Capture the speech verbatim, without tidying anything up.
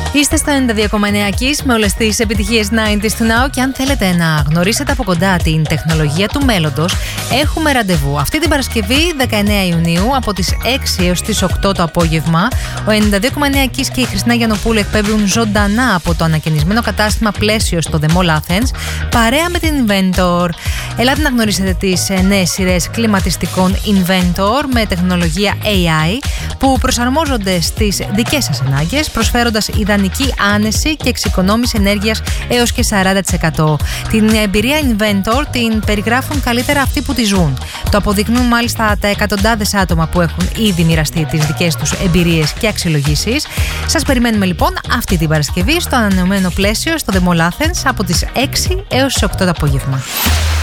Είστε στο ενενήντα δύο κόμμα εννέα Kiss με όλες τις επιτυχίες ενενήντα του Now και αν θέλετε να γνωρίσετε από κοντά την τεχνολογία του μέλλοντος, έχουμε ραντεβού. Αυτή την Παρασκευή δεκαεννέα Ιουνίου από τις έξι έως τις οκτώ το απόγευμα. Ο ενενήντα δύο κόμμα εννέα Kiss και η Χριστίνα Γιαννοπούλου εκπέμπουν ζωντανά από το ανακαινισμένο κατάστημα Πλαίσιο στο The Mall Athens, παρέα με την Inventor. Ελάτε να γνωρίσετε τις νέες σειρές κλιματιστικών Inventor με τεχνολογία έι άι που προσαρμόζονται στις δικές σας ανάγκες, προσφέροντας ιδανική άνεση και εξοικονόμηση ενέργειας έως και σαράντα τοις εκατό. Την εμπειρία Inventor την περιγράφουν καλύτερα αυτοί που τη ζουν. Το αποδεικνύουν μάλιστα τα εκατοντάδες άτομα που έχουν ήδη μοιραστεί τις δικές τους εμπειρίες και αξιολογήσεις. Σας περιμένουμε λοιπόν αυτή την Παρασκευή στο ανανεωμένο Πλαίσιο στο The Mall Athens από τις έξι έως τις οκτώ το απόγευμα.